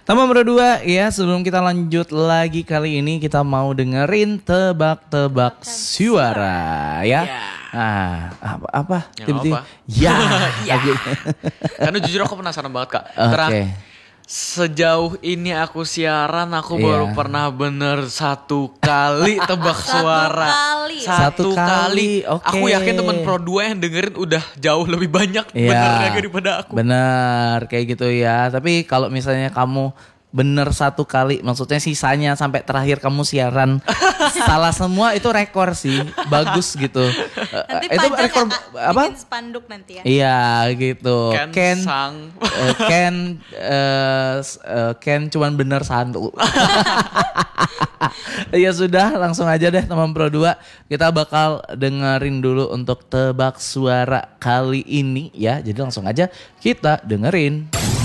Teman berdua ya, sebelum kita lanjut lagi kali ini kita mau dengerin tebak-tebak suara ya. Ah, apa? Tiba-tiba. Ya. Karena jujur aku penasaran banget Kak. Oke. Sejauh ini aku siaran aku baru pernah bener satu kali tebak suara. Satu kali. Oke. Aku yakin teman Pro 2 yang dengerin udah jauh lebih banyak benernya daripada aku. Bener kayak gitu ya. Tapi kalau misalnya kamu bener satu kali, maksudnya sisanya sampai terakhir kamu siaran salah semua, itu rekor sih. Bagus gitu. Nanti itu rekor ya, apa? bikin spanduk nanti ya. Iya gitu. Ken cuman bener satu. Ya sudah, langsung aja deh teman Pro 2. Kita bakal dengerin dulu untuk tebak suara kali ini ya. Jadi langsung aja kita dengerin.